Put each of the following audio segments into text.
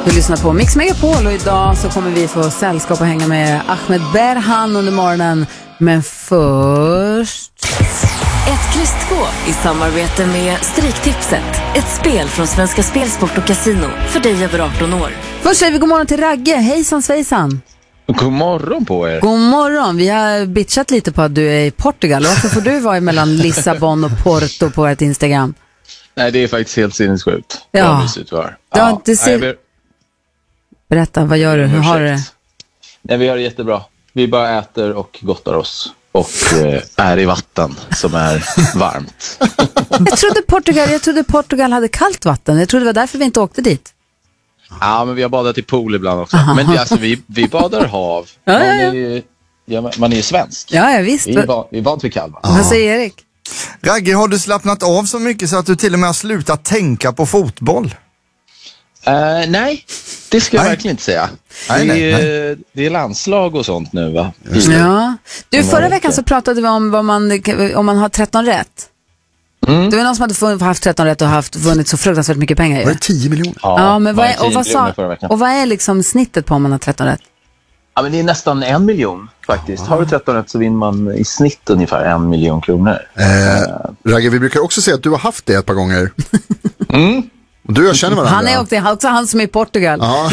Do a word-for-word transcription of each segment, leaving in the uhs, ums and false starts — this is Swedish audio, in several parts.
Du lyssnar på Mix Megapol och idag så kommer vi få sällskap och hänga med Ahmed Berhan under morgonen. Men först... Ett kryss två i samarbete med Stryktipset. Ett spel från Svenska Spelsport och Casino för dig över arton år. Först säger vi god morgon till Ragge. Hejsan svejsan. God morgon på er. God morgon. Vi har bitchat lite på att du är i Portugal. Varför får du vara mellan Lissabon och Porto på ett Instagram? Nej, det är faktiskt helt sinnessjukt. Ja. Vad mysigt var. Ja, Ja, det ser... nej, Berätta, vad gör du? Hur har du det? Nej, vi har det jättebra. Vi bara äter och gottar oss. Och eh, är i vatten som är varmt. Jag trodde Portugal, jag trodde Portugal hade kallt vatten. Jag trodde det var därför vi inte åkte dit. Ja, men vi har badat i pool ibland också. Aha. Men det, alltså, vi, vi badar hav. Ja, man, ja, ja. är ju, ja, man är ju svensk. Ja, ja visst. Vi är, va, vi är vant vid kallvatten. Vad säger Erik? Ragge, har du slappnat av så mycket så att du till och med har slutat tänka på fotboll? Uh, nej, det ska jag Nej. verkligen inte säga. Nej, det, nej, är, det är landslag och sånt nu, va? Ja. Du, Några förra veckor. veckan så pratade vi om vad man, om man har tretton rätt. Mm. Det var någon som hade funnit, haft tretton rätt och haft vunnit så fruktansvärt mycket pengar. Var Ju. det tio miljoner? Ja, men vad var är, och, vad tio miljoner sa, förra veckan. och vad är liksom snittet på om man har tretton rätt? Ja, men det är nästan en miljon faktiskt. Har du tretton rätt så vinner man i snitt ungefär en miljon kronor. Eh, Ragge, vi brukar också säga att du har haft det ett par gånger. Mm. Och du och jag känner varandra. Han är också, också han som är i Portugal. Ja.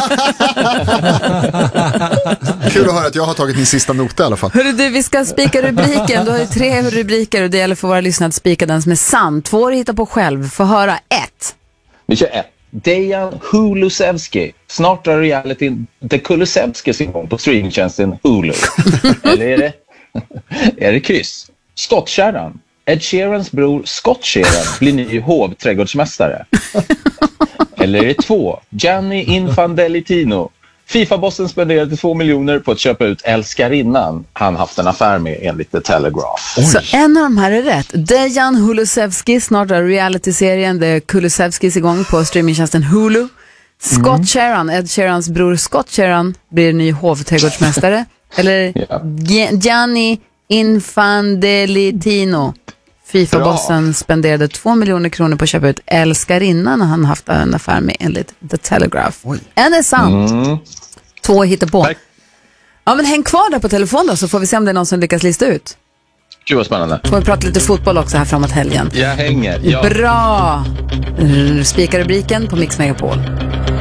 Kul att höra att jag har tagit min sista nota i alla fall. Hörru du, vi ska spika rubriken. Du har ju tre rubriker och det gäller för våra lyssnare att spika den som är sann. Två hittar på själv. Få höra ett. Vi kör ett. Dejan Hulusevski. Snart drar realityn The Kulusevskis igång på streamingtjänsten Hulu. Eller är det, är det kryss? Skottkärran. Ed Sheerans bror Scott Sheeran blir ny hovträdgårdsmästare. Eller är det två? Gianni Infantino. FIFA-bossen spenderade två miljoner på att köpa ut älskarinnan han haft en affär med enligt The Telegraph. Så en av de här är rätt. Dejan Hulusevski, snart är reality-serien The Kulusevskis igång på streamingtjänsten Hulu. Scott mm. Sheeran, Ed Sheerans bror Scott Sheeran blir ny hovträdgårdsmästare. Eller Ja. G- Gianni Infantino. FIFA-bossen spenderade två miljoner kronor på att köpa ut älskarinnan när han haft en affär med enligt The Telegraph. Oj. En är sant. Mm. Två hittar på. Tack. Ja, men häng kvar där på telefon då så får vi se om det är någon som lyckas lista ut. Gud vad spännande. Får vi prata lite fotboll också här framåt helgen. Jag hänger. Ja. Bra! Spika rubriken på Mix Megapol.